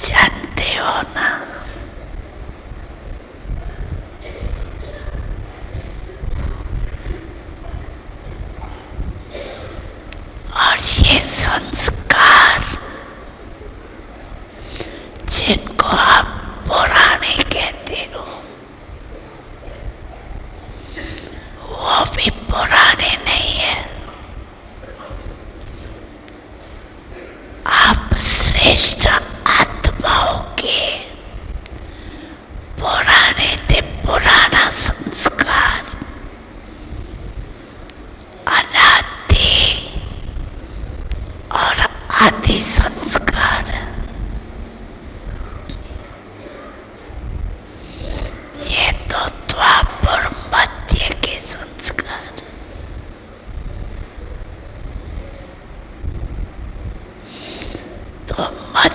जानते हो ना, और ये संस्कार जिनको आप पुराने कहते हो वो भी पुराने नहीं है। आप श्रेष्ठ आत्माओं के पुराने थे, पुराना संस्कार, अनादि और आदि संस्कार। ये तो द्वापर मध्य के संस्कार। तो